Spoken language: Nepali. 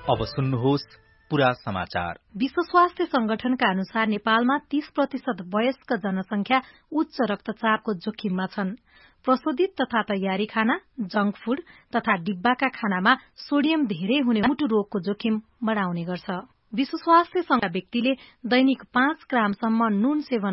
अब सुन्नुहोस् पूरा समाचार। विश्व स्वास्थ्य संगठनका अनुसार नेपालमा 30% वयस्क जनसंख्या उच्च रक्तचापको जोखिममा छन्। प्रशोधित तथा तयारी खाना, जंक फूड तथा डिब्बाका खानामा सोडियम धेरै हुने मुटु रोगको जोखिम बढाउने गर्छ। विश्व स्वास्थ्य संघका व्यक्तिले दैनिक 5 ग्रामसम्म नुन सेवन